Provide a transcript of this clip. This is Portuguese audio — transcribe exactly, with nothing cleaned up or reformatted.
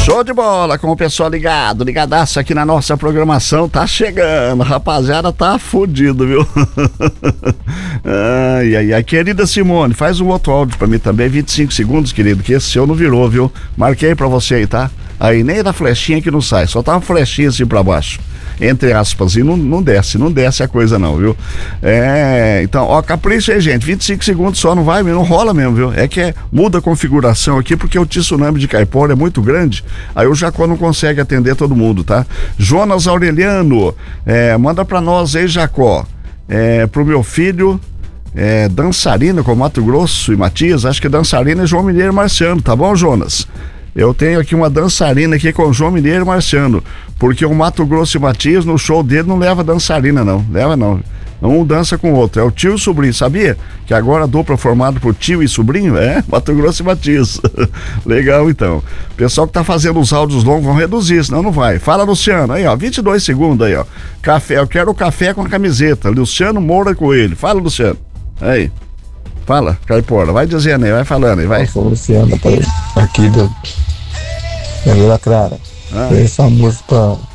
Show de bola, com o pessoal ligado, ligadaço aqui na nossa programação, tá chegando, rapaziada, tá fudido, viu? Ai, ai, ai, querida Simone, faz um outro áudio pra mim também, vinte e cinco segundos, querido, que esse seu não virou, viu? Marquei pra você aí, tá? Aí nem da flechinha que não sai, só tá uma flechinha assim pra baixo, entre aspas, e não, não desce, não desce a coisa não, viu? É, então, ó, capricha aí, gente, vinte e cinco segundos só, não vai, não rola mesmo, viu? É que é, muda a configuração aqui, porque o tsunami de Caipora é muito grande, aí o Jacó não consegue atender todo mundo, tá? Jonas Aureliano, é, manda pra nós aí, Jacó, é, pro meu filho, é, dançarina com Mato Grosso e Matias, acho que dançarina é João Mineiro e Marciano, tá bom, Jonas? Eu tenho aqui uma dançarina aqui com o João Mineiro e Marciano, porque o Mato Grosso e Matias no show dele não leva dançarina não, leva não, um dança com o outro, é o tio e o sobrinho, sabia? Que agora a dupla formada por tio e sobrinho é Mato Grosso e Matias. Legal então, pessoal que tá fazendo os áudios longos vão reduzir, senão não vai. Fala, Luciano, aí ó, vinte e dois segundos aí ó, café, eu quero café com a camiseta, Luciano Moura Coelho, fala, Luciano, aí. Fala, Caipora, vai dizendo aí, vai falando aí, vai. Eu sou o Luciano, aqui do da Vila Clara. Ah. Essa música pra,